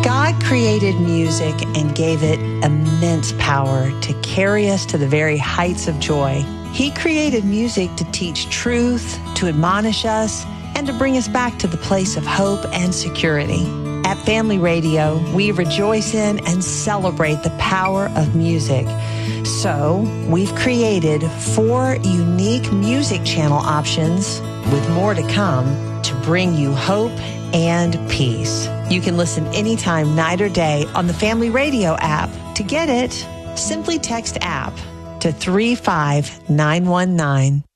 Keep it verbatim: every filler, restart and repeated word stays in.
God created music and gave it immense power to carry us to the very heights of joy. He created music to teach truth, to admonish us, and to bring us back to the place of hope and security. At Family Radio, we rejoice in and celebrate the power of music. So, we've created four unique music channel options, with more to come, to bring you hope and peace. You can listen anytime, night or day, on the Family Radio app. To get it, simply text app to three five nine one nine.